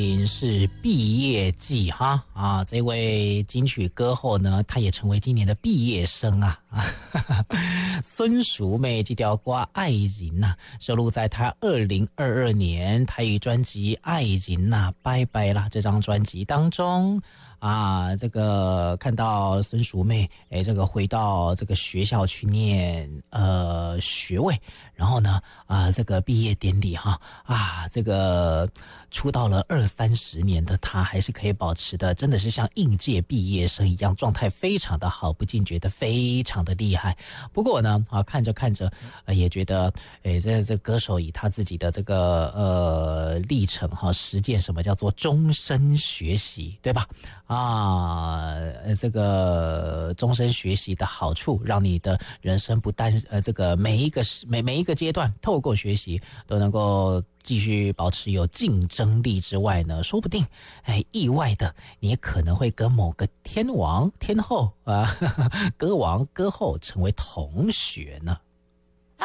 是毕业季哈啊，这位金曲歌后呢，她也成为今年的毕业生啊。孙淑媚这条歌《爱人》呐，收录在她2022年台语专辑《爱人》呐，拜拜啦这张专辑当中。啊，这个看到孙淑媚，这个回到这个学校去念学位，然后呢，这个毕业典礼哈，这个出道了20-30年的她，还是可以保持的，真的是像应届毕业生一样，状态非常的好，不禁觉得非常的厉害。不过呢，看着看着，也觉得，这歌手以他自己的这个历程哈，实践什么叫做终身学习，对吧？这个终身学习的好处，让你的人生不但这个每一个阶段，透过学习都能够继续保持有竞争力之外呢，说不定意外的你也可能会跟某个天王天后歌王歌后成为同学呢。